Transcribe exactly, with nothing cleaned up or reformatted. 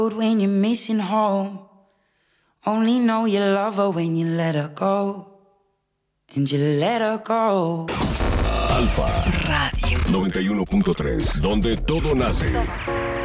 When you're missing home, only know you love her when you let her go. And you let her go. Alfa Radio noventa y uno punto tres, donde todo nace.